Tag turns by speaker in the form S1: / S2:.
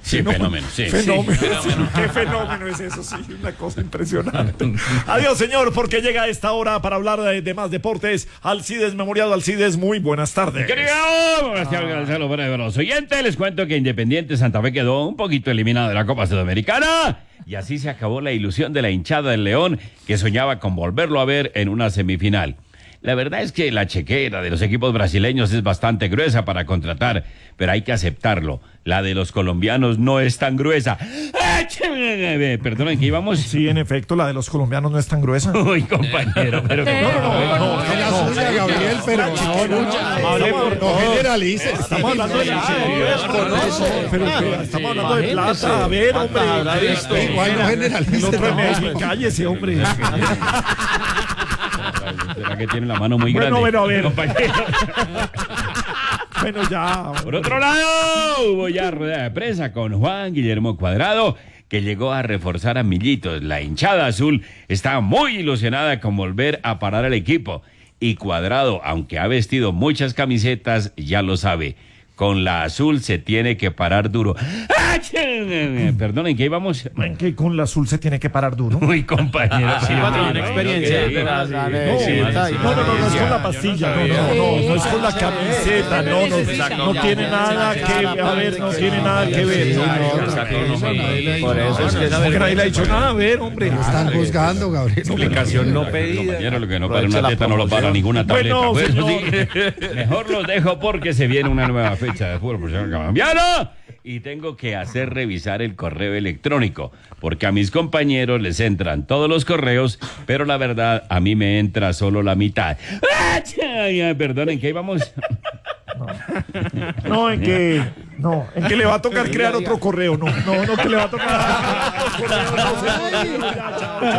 S1: Sí, fenómeno, sí.
S2: Fenómeno.
S1: Sí, fenómeno.
S2: Qué fenómeno es eso, sí, una cosa impresionante. Adiós, señor, porque llega a esta hora para hablar de más deportes. Alcides Memoriado. Alcides, muy buenas tardes.
S1: Querido, buenas tardes, Gonzalo, para los oyentes, les cuento que Independiente Santa Fe quedó un poquito eliminado de la Copa Sudamericana. Y así se acabó la ilusión de la hinchada del León, que soñaba con volverlo a ver en una semifinal. La verdad es que la chequera de los equipos brasileños es bastante gruesa para contratar, pero hay que aceptarlo. La de los colombianos no es tan gruesa. Perdón, ¿en qué íbamos?
S2: Sí, en efecto, la de los colombianos no es tan gruesa.
S1: Uy, compañero, pero que
S2: No,
S3: Es la suya, Gabriel, pero no generalices.
S2: Estamos hablando de estamos hablando de plata. A ver, hombre.
S3: Igual no generalices.
S2: El otro es Medellín, cállese, hombre.
S1: ¿Será que tiene la mano muy
S2: Bueno,
S1: grande?
S2: a ver.
S1: Compañero.
S2: Bueno, ya.
S1: Por otro lado, hubo ya rueda de prensa con Juan Guillermo Cuadrado, que llegó a reforzar a Millitos. La hinchada azul está muy ilusionada con volver a parar al equipo. Y Cuadrado, aunque ha vestido muchas camisetas, ya lo sabe. Con la azul se tiene que parar duro. Perdón, ¿en qué íbamos?
S2: En que con la azul se tiene que parar duro.
S1: Uy, compañero. Sí,
S4: Tiene experiencia.
S2: No es con la pastilla, no es con la camiseta, no tiene nada que ver, a ver, no tiene nada que ver.
S4: Por eso es que
S2: Porque nadie le ha dicho nada, a ver, hombre.
S3: Están juzgando, Gabriel.
S4: explicación no pedida.
S1: Compañero, lo que no para una teta no lo para ninguna tableta.
S2: Bueno,
S1: Pues,
S2: señor.
S1: sí. Mejor los dejo porque se viene una nueva fecha de fútbol profesional colombiano y tengo que hacer revisar el correo electrónico porque a mis compañeros les entran todos los correos, pero la verdad a mí me entra solo la mitad. Perdón, ¿en qué íbamos?
S2: En que le va a tocar crear otro correo, que le va a tocar otro correo, no, señor. Ya, chao.